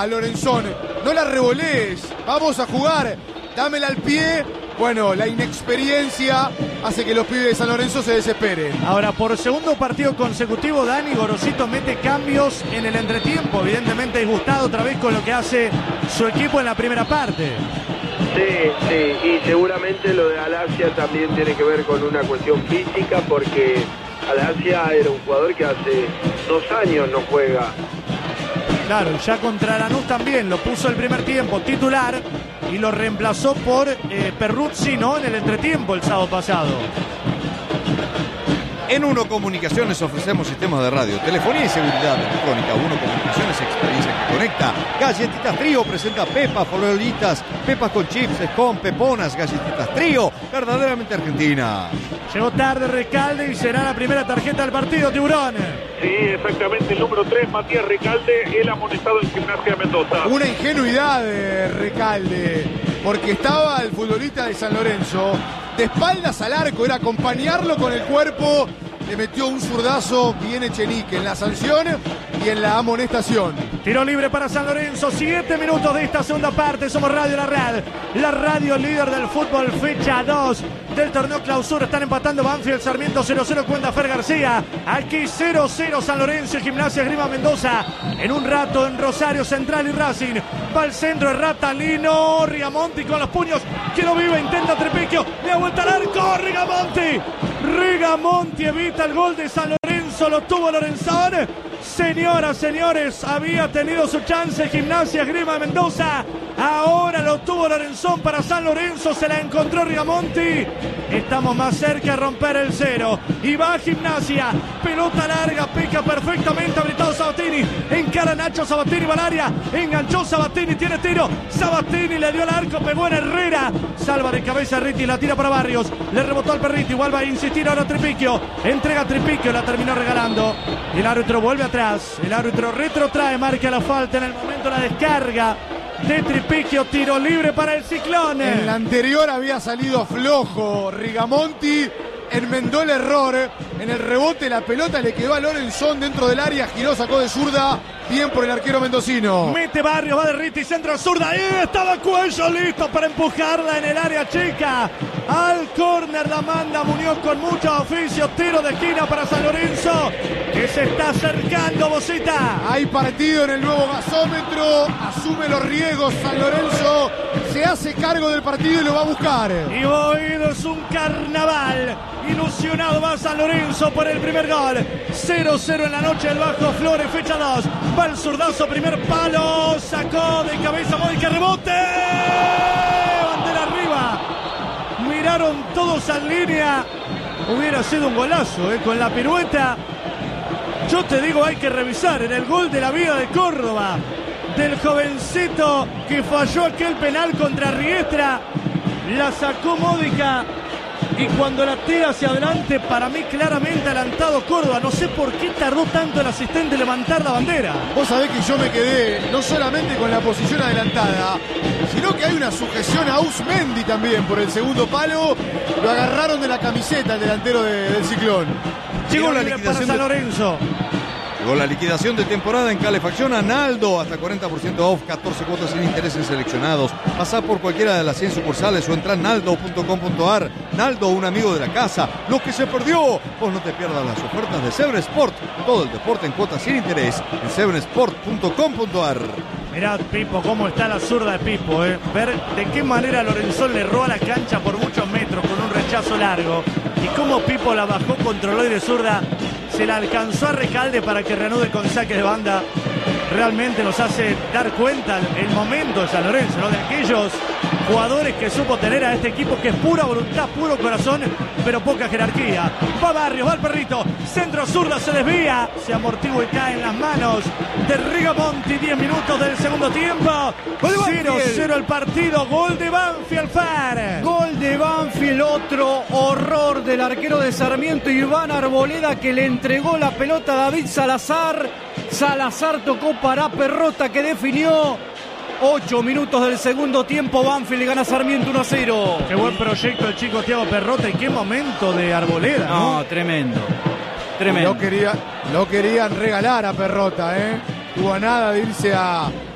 Lorenzón. No la revolees, vamos a jugar, dámela al pie. Bueno, la inexperiencia hace que los pibes de San Lorenzo se desesperen. Ahora, por segundo partido consecutivo, Dani Gorosito mete cambios en el entretiempo. Evidentemente disgustado otra vez con lo que hace su equipo en la primera parte. Sí, y seguramente lo de Alasia también tiene que ver con una cuestión física, porque Alasia era un jugador que hace 2 años no juega. Claro, ya contra Lanús también lo puso el primer tiempo titular y lo reemplazó por Perruzzi, ¿no? En el entretiempo el sábado pasado. En Uno Comunicaciones ofrecemos sistemas de radio, telefonía y seguridad electrónica. Uno Comunicaciones, experiencia que conecta. Galletitas Trío presenta pepas, farolitas, pepas con chips, con peponas, galletitas Trío, verdaderamente argentina. Llegó tarde Recalde y será la primera tarjeta del partido, Tiburón. Sí, exactamente, el número 3, Matías Recalde, el amonestado en Gimnasia de Mendoza. Una ingenuidad de Recalde, porque estaba el futbolista de San Lorenzo de espaldas al arco, era acompañarlo con el cuerpo. Le metió un zurdazo bien Echenique en la sanción y en la amonestación. Tiro libre para San Lorenzo, 7 minutos de esta segunda parte. Somos Radio La Real, la radio líder del fútbol, fecha 2 del torneo clausura. Están empatando Banfield, Sarmiento 0-0, cuenta Fer García. Aquí 0-0 San Lorenzo y Gimnasia Esgrima Mendoza. En un rato en Rosario Central y Racing. Va al centro de Ratalino, Rigamonti con los puños. Que lo vive, intenta Trepecchio, le da vuelta al arco, Rigamonti evita el gol de San Lorenzo, lo tuvo Lorenzón. Señoras, señores, había tenido su chance Gimnasia Esgrima Mendoza. Ahora lo tuvo Lorenzón para San Lorenzo, se la encontró Rigamonti. Estamos más cerca de romper el 0. Y va Gimnasia, pelota larga, pica perfectamente habilitado Sabatini. Encara Nacho Sabatini, va al área, enganchó Sabatini, tiene tiro. Sabatini le dio al arco, pegó en Herrera. Salva de cabeza Ritti, la tira para Barrios. Le rebotó al Perriti, igual va a insistir ahora Tripicchio. Entrega Tripicchio, la terminó regalando. El árbitro vuelve atrás, el árbitro retrotrae, marca la falta en el momento de la descarga de Tripicchio, tiro libre para el Ciclón. En la anterior había salido flojo Rigamonti, enmendó el error. En el rebote la pelota le quedó a Lorenzón dentro del área, giró, sacó de zurda, bien por el arquero mendocino. Mete Barrios, va de Ritti, centro zurda, y estaba Cuello listo para empujarla en el área chica. Al córner la manda Muñoz con mucho oficio, tiro de esquina para San Lorenzo, que se está acercando, Bocita. Hay partido en el nuevo gasómetro, asume los riesgos San Lorenzo, se hace cargo del partido y lo va a buscar. Y Boedo es un carnaval. Ilusionado va San Lorenzo por el primer gol. 0-0 en la noche del Bajo Flores, fecha 2. Va el zurdazo, primer palo. Sacó de cabeza Módica, rebote. Bandera arriba. Miraron todos en línea. Hubiera sido un golazo, con la pirueta. Yo te digo, hay que revisar en el gol de la vida de Córdoba, del jovencito que falló aquel penal contra Riestra. La sacó Módica. Y cuando la tira hacia adelante, para mí claramente adelantado Córdoba. No sé por qué tardó tanto el asistente en levantar la bandera. Vos sabés que yo me quedé no solamente con la posición adelantada, sino que hay una sujeción a Usmendi también por el segundo palo. Lo agarraron de la camiseta el delantero del Ciclón. Llegó la liquidación para San Lorenzo. Llegó la liquidación de temporada en calefacción a Naldo, hasta 40% off, 14 cuotas sin intereses seleccionados. Pasá por cualquiera de las 100 sucursales o entrá en naldo.com.ar. Naldo, un amigo de la casa. Lo que se perdió. Vos no te pierdas las ofertas de Sebre Sport. Todo el deporte en cuotas sin interés en sebresport.com.ar. Mirá, Pipo, cómo está la zurda de Pipo, Ver de qué manera Lorenzón le roba la cancha por muchos metros con un rechazo largo. Y cómo Pipo la bajó, controló y de zurda se la alcanzó a Recalde para que reanude con saque de banda. Realmente nos hace dar cuenta el momento de San Lorenzo, ¿no? De aquellos jugadores que supo tener a este equipo, que es pura voluntad, puro corazón, pero poca jerarquía. Va Barrios, va el Perrito, centro zurda, se desvía, se amortigua y cae en las manos de Rigamonti. 10 minutos del segundo tiempo. 0-0 el partido, gol de Banfield, Far. Gol de Banfield, otro horror del arquero de Sarmiento, Iván Arboleda, que le entregó la pelota a David Salazar. Salazar tocó para Perrota, que definió. 8 minutos del segundo tiempo, Banfield gana Sarmiento 1-0. Qué buen proyecto el chico Thiago Perrota y qué momento de Arboleda, ¿no? No, tremendo. Tremendo. Lo querían regalar a Perrota, Tuvo nada de irse a